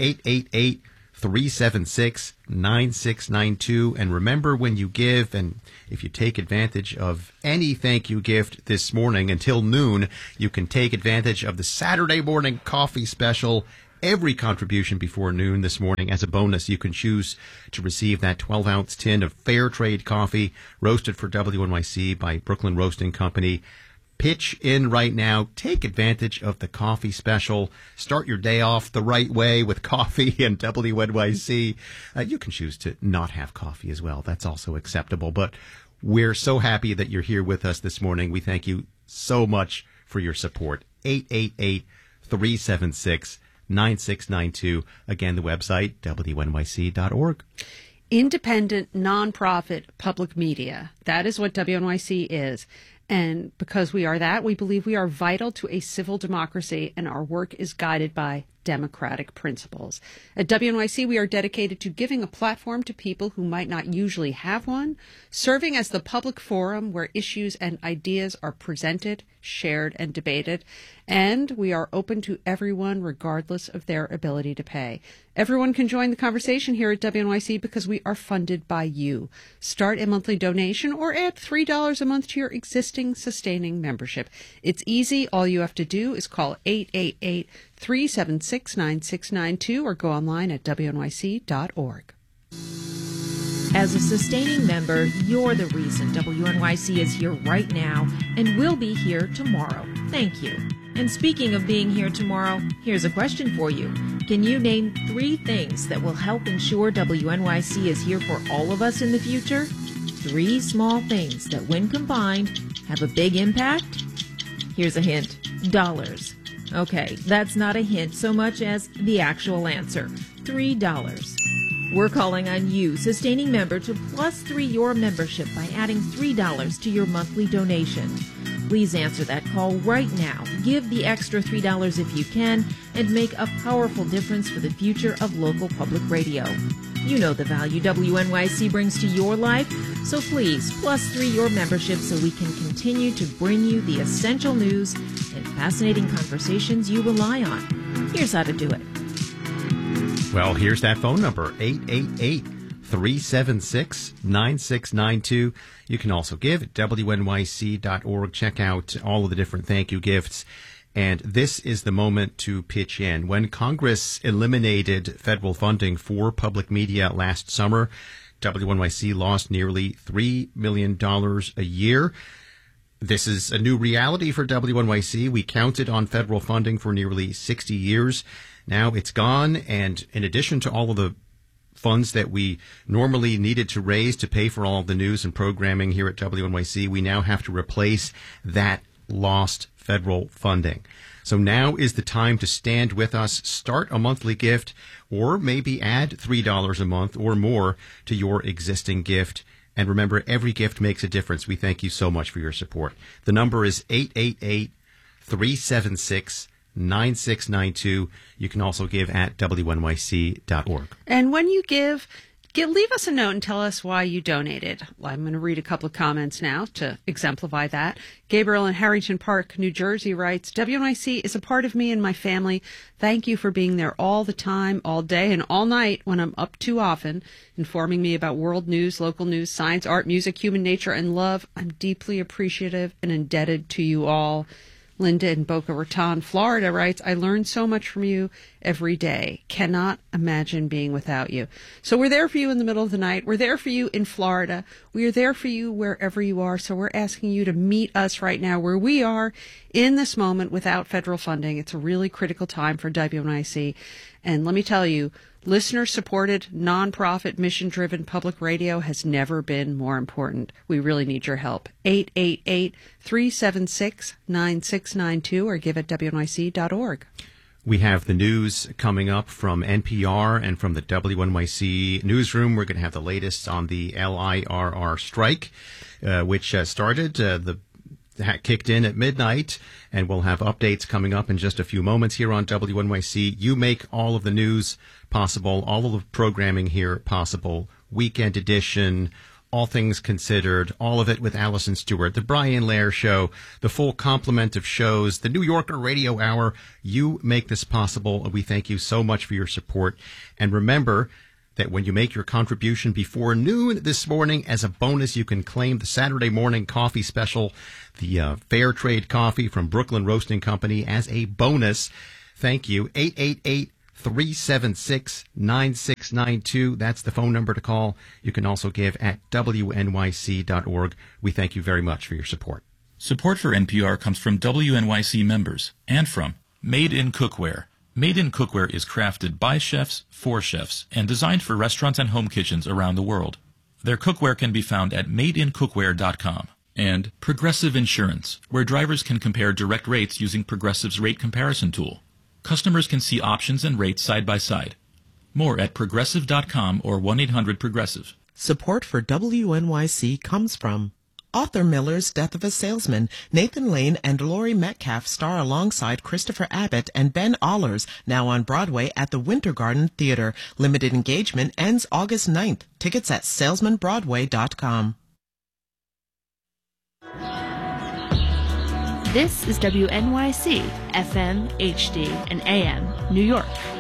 888-376-9692. And remember, when you give, and if you take advantage of any thank you gift this morning until noon, you can take advantage of the Saturday morning coffee special. Every contribution before noon this morning, as a bonus, you can choose to receive that 12-ounce tin of fair trade coffee roasted for WNYC by Brooklyn Roasting Company. Pitch in right now. Take advantage of the coffee special. Start your day off the right way with coffee and WNYC. You can choose to not have coffee as well. That's also acceptable. But we're so happy that you're here with us this morning. We thank you so much for your support. 888-376-9692. Again, the website, WNYC.org. Independent, nonprofit, public media. That is what WNYC is. And because we are that, we believe we are vital to a civil democracy, and our work is guided by democratic principles. At WNYC, we are dedicated to giving a platform to people who might not usually have one, serving as the public forum where issues and ideas are presented, shared, and debated. And we are open to everyone regardless of their ability to pay. Everyone can join the conversation here at WNYC because we are funded by you. Start a monthly donation or add $3 a month to your existing sustaining membership. It's easy. All you have to do is call 888-376-9692 or go online at WNYC.org. As a sustaining member, you're the reason WNYC is here right now and will be here tomorrow. Thank you. And speaking of being here tomorrow, here's a question for you. Can you name 3 things that will help ensure WNYC is here for all of us in the future? 3 small things that, when combined, have a big impact? Here's a hint. Dollars. Okay, that's not a hint so much as the actual answer. $3. We're calling on you, sustaining member, to +3 your membership by adding $3 to your monthly donation. Please answer that call right now. Give the extra $3 if you can and make a powerful difference for the future of local public radio. You know the value WNYC brings to your life, so please +3 your membership so we can continue to bring you the essential news and fascinating conversations you rely on. Here's how to do it. Well, here's that phone number, 888-376-9692. You can also give at WNYC.org. Check out all of the different thank you gifts. And this is the moment to pitch in. When Congress eliminated federal funding for public media last summer, WNYC lost nearly $3 million a year. This is a new reality for WNYC. We counted on federal funding for nearly 60 years. Now it's gone, and in addition to all of the funds that we normally needed to raise to pay for all of the news and programming here at WNYC, we now have to replace that lost federal funding. So now is the time to stand with us, start a monthly gift, or maybe add $3 a month or more to your existing gift. And remember, every gift makes a difference. We thank you so much for your support. The number is 888-376-9692. You can also give at WNYC.org. And when you give, leave us a note and tell us why you donated. I'm going to read a couple of comments now to exemplify that. Gabriel in Harrington Park, New Jersey writes, WNYC is a part of me and my family. Thank you for being there all the time, all day, and all night when I'm up too often, informing me about world news, local news, science, art, music, human nature, and love. I'm deeply appreciative and indebted to you all. Linda in Boca Raton, Florida writes, I learn so much from you every day. Cannot imagine being without you. So we're there for you in the middle of the night. We're there for you in Florida. We are there for you wherever you are. So we're asking you to meet us right now where we are in this moment without federal funding. It's a really critical time for WNYC. And let me tell you, listener-supported, nonprofit, mission-driven public radio has never been more important. We really need your help. 888-376-9692 or give at WNYC.org. We have the news coming up from NPR and from the WNYC newsroom. We're going to have the latest on the LIRR strike, which started kicked in at midnight, and we'll have updates coming up in just a few moments here on WNYC. You make all of the news possible, all of the programming here possible, Weekend Edition, All Things Considered, all of it with Allison Stewart, The Brian Lehrer Show, the full complement of shows, the New Yorker Radio Hour. You make this possible. We thank you so much for your support. And remember that when you make your contribution before noon this morning, as a bonus, you can claim the Saturday morning coffee special, the Fair Trade coffee from Brooklyn Roasting Company, as a bonus. Thank you. 888-376-9692. That's the phone number to call. You can also give at wnyc.org. We thank you very much for your support. Support for NPR comes from WNYC members and from Made in Cookware. Made in Cookware is crafted by chefs, for chefs, and designed for restaurants and home kitchens around the world. Their cookware can be found at madeincookware.com. And Progressive Insurance, where drivers can compare direct rates using Progressive's rate comparison tool. Customers can see options and rates side by side. More at progressive.com or 1-800-PROGRESSIVE. Support for WNYC comes from Arthur Miller's Death of a Salesman. Nathan Lane and Laurie Metcalf star alongside Christopher Abbott and Ben Allers, now on Broadway at the Winter Garden Theater. Limited engagement ends August 9th. Tickets at salesmanbroadway.com. This is WNYC, FM, HD, and AM, New York.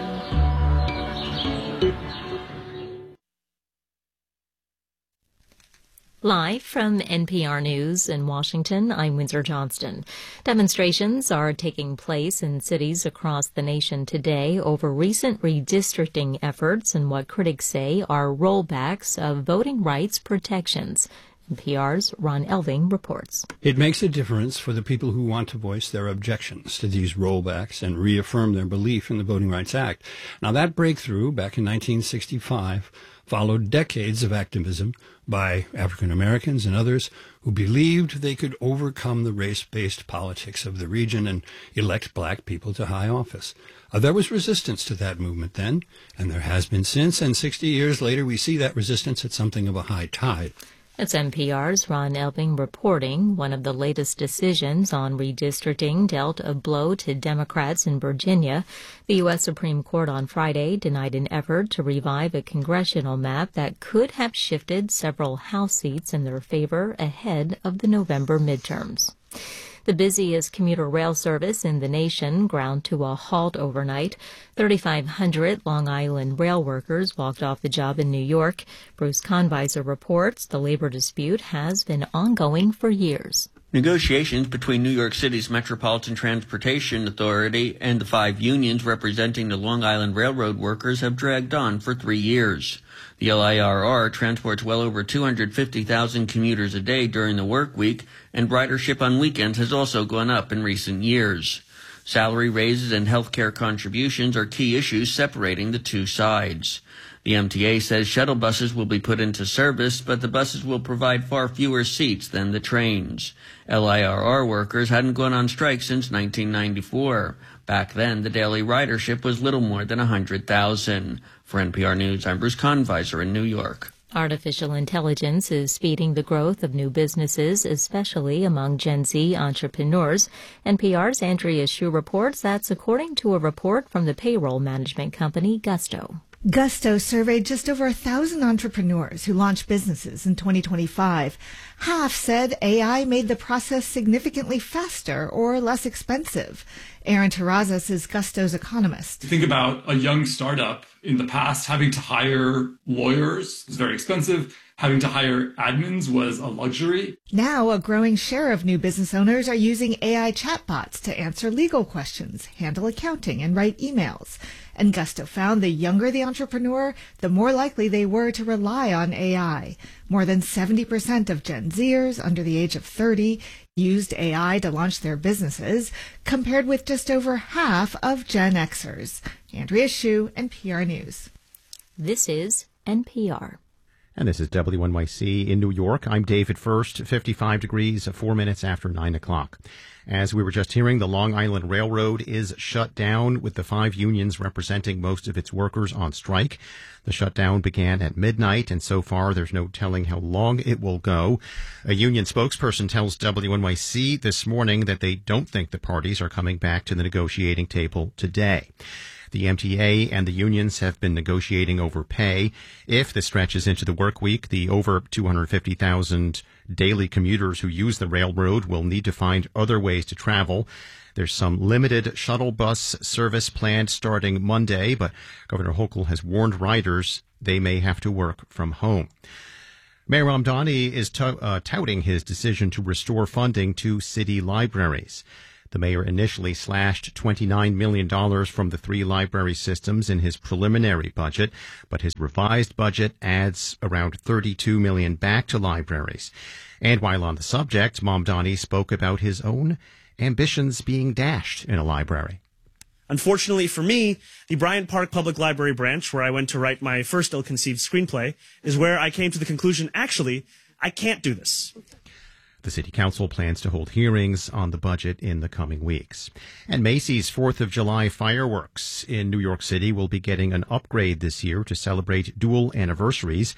Live from NPR News in Washington, I'm Windsor Johnston. Demonstrations are taking place in cities across the nation today over recent redistricting efforts and what critics say are rollbacks of voting rights protections. NPR's Ron Elving reports. It makes a difference for the people who want to voice their objections to these rollbacks and reaffirm their belief in the Voting Rights Act. Now, that breakthrough back in 1965 followed decades of activism by African Americans and others who believed they could overcome the race-based politics of the region and elect black people to high office. There was resistance to that movement then, and there has been since, and 60 years later we see that resistance at something of a high tide. It's NPR's Ron Elving reporting. One of the latest decisions on redistricting dealt a blow to Democrats in Virginia. The U.S. Supreme Court on Friday denied an effort to revive a congressional map that could have shifted several House seats in their favor ahead of the November midterms. The busiest commuter rail service in the nation ground to a halt overnight. 3,500 Long Island rail workers walked off the job in New York. Bruce Conviser reports the labor dispute has been ongoing for years. Negotiations between New York City's Metropolitan Transportation Authority and the 5 unions representing the Long Island Railroad workers have dragged on for 3 years. The LIRR transports well over 250,000 commuters a day during the work week, and ridership on weekends has also gone up in recent years. Salary raises and health care contributions are key issues separating the two sides. The MTA says shuttle buses will be put into service, but the buses will provide far fewer seats than the trains. LIRR workers hadn't gone on strike since 1994. Back then, the daily ridership was little more than 100,000. For NPR News, I'm Bruce Conviser in New York. Artificial intelligence is speeding the growth of new businesses, especially among Gen Z entrepreneurs. NPR's Andrea Hsu reports that's according to a report from the payroll management company Gusto. Gusto surveyed just over 1,000 entrepreneurs who launched businesses in 2025. Half said AI made the process significantly faster or less expensive. Aaron Terrazas is Gusto's economist. Think about a young startup in the past having to hire lawyers was very expensive. Having to hire admins was a luxury. Now, a growing share of new business owners are using AI chatbots to answer legal questions, handle accounting, and write emails. And Gusto found the younger the entrepreneur, the more likely they were to rely on AI. More than 70% of Gen Zers under the age of 30 used AI to launch their businesses, compared with just over half of Gen Xers. Andrea Hsu, NPR News. This is NPR. And this is WNYC in New York. I'm David First, 55 degrees, 4 minutes after 9 o'clock. As we were just hearing, the Long Island Railroad is shut down with the 5 unions representing most of its workers on strike. The shutdown began at midnight, and so far there's no telling how long it will go. A union spokesperson tells WNYC this morning that they don't think the parties are coming back to the negotiating table today. The MTA and the unions have been negotiating over pay. If this stretches into the work week, the over 250,000 daily commuters who use the railroad will need to find other ways to travel. There's some limited shuttle bus service planned starting Monday, but Governor Hochul has warned riders they may have to work from home. Mayor Mamdani is touting his decision to restore funding to city libraries. The mayor initially slashed $29 million from the 3 library systems in his preliminary budget, but his revised budget adds around $32 million back to libraries. And while on the subject, Mamdani spoke about his own ambitions being dashed in a library. Unfortunately for me, the Bryant Park Public Library branch, where I went to write my first ill-conceived screenplay, is where I came to the conclusion, actually, I can't do this. The City Council plans to hold hearings on the budget in the coming weeks. And Macy's 4th of July fireworks in New York City will be getting an upgrade this year to celebrate dual anniversaries.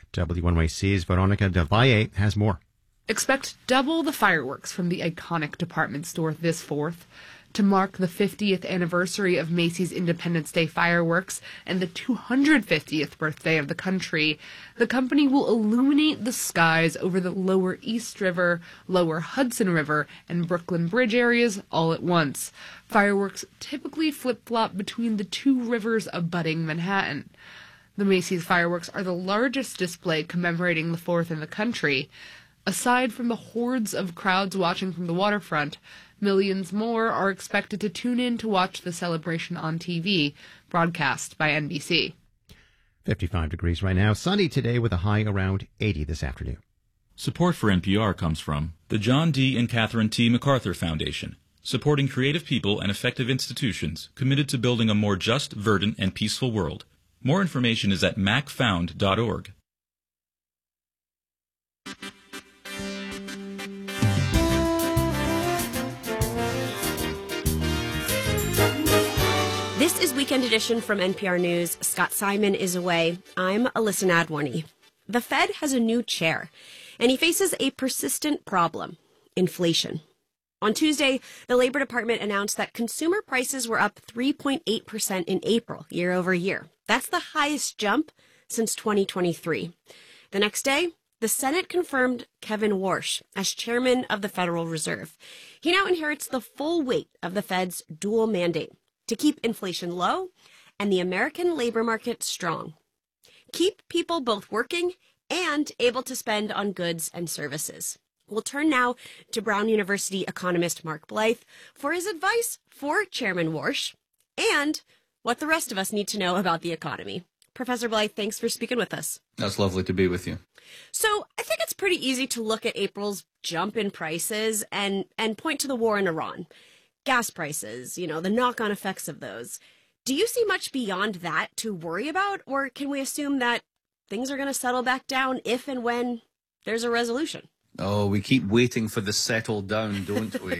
WNYC's Veronica Del Valle has more. Expect double the fireworks from the iconic department store this 4th. To mark the 50th anniversary of Macy's Independence Day fireworks and the 250th birthday of the country, the company will illuminate the skies over the lower East River, lower Hudson River, and Brooklyn Bridge areas all at once. Fireworks typically flip-flop between the 2 rivers abutting Manhattan. The Macy's fireworks are the largest display commemorating the 4th in the country. Aside from the hordes of crowds watching from the waterfront, millions more are expected to tune in to watch the celebration on TV, broadcast by NBC. 55 degrees right now. Sunny today with a high around 80 this afternoon. Support for NPR comes from the John D. and Catherine T. MacArthur Foundation, supporting creative people and effective institutions committed to building a more just, verdant, and peaceful world. More information is at macfound.org. This is Weekend Edition from NPR News. Scott Simon is away. I'm Alyssa Nadworny. The Fed has a new chair, and he faces a persistent problem: inflation. On Tuesday, the Labor Department announced that consumer prices were up 3.8% in April, year over year. That's the highest jump since 2023. The next day, the Senate confirmed Kevin Warsh as chairman of the Federal Reserve. He now inherits the full weight of the Fed's dual mandate: to keep inflation low and the American labor market strong. Keep people both working and able to spend on goods and services. We'll turn now to Brown University economist Mark Blythe for his advice for Chairman Warsh and what the rest of us need to know about the economy. Professor Blythe, thanks for speaking with us. That's lovely to be with you. So I think it's pretty easy to look at April's jump in prices and point to the war in Iran. Gas prices, the knock-on effects of those. Do you see much beyond that to worry about, or can we assume that things are going to settle back down if and when there's a resolution? Oh, we keep waiting for the settle down, don't we?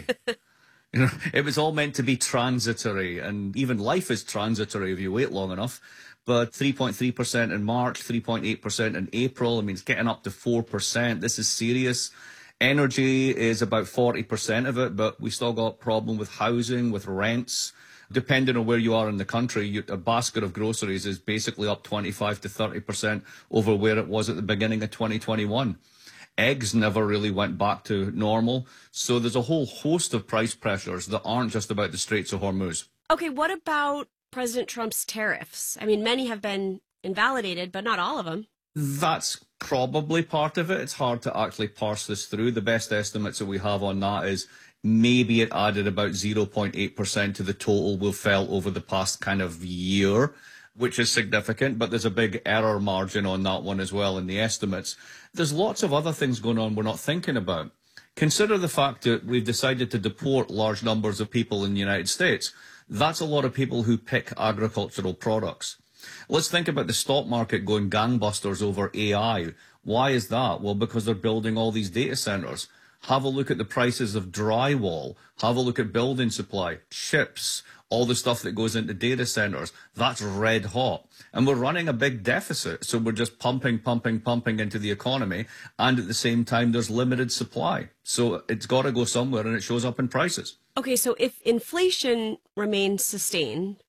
It was all meant to be transitory, and even life is transitory if you wait long enough. But 3.3% in March, 3.8% in April. I mean, it's getting up to 4%. This is serious. Energy is about 40% of it, but we still got problem with housing, with rents. Depending on where you are in the country, a basket of groceries is basically up 25 to 30% over where it was at the beginning of 2021. Eggs never really went back to normal. So there's a whole host of price pressures that aren't just about the Straits of Hormuz. Okay, what about President Trump's tariffs? I mean, many have been invalidated, but not all of them. That's probably part of it. It's hard to actually parse this through. The best estimates that we have on that is maybe it added about 0.8% to the total we felt over the past kind of year, which is significant, but there's a big error margin on that one as well in the estimates. There's lots of other things going on we're not thinking about. Consider the fact that we've decided to deport large numbers of people in the United States. That's a lot of people who pick agricultural products. Let's think about the stock market going gangbusters over AI. Why is that? Well, because they're building all these data centers. Have a look at the prices of drywall. Have a look at building supply, chips, all the stuff that goes into data centers. That's red hot. And we're running a big deficit. So we're just pumping into the economy. And at the same time, there's limited supply. So it's got to go somewhere, and it shows up in prices. Okay, so if inflation remains sustained,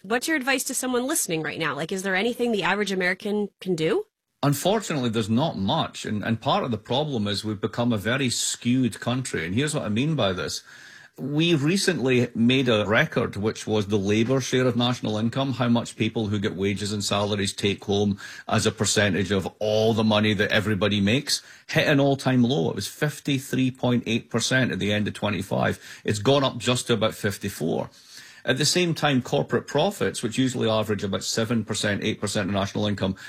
What's your advice to someone listening right now? Like, is there anything the average American can do? Unfortunately, there's not much. And part of the problem is we've become a very skewed country. And here's what I mean by this. We recently made a record, which was the labour share of national income, how much people who get wages and salaries take home as a percentage of all the money that everybody makes, hit an all-time low. It was 53.8% at the end of 25. It's gone up just to about 54. At the same time, corporate profits, which usually average about 7%, 8% of national income,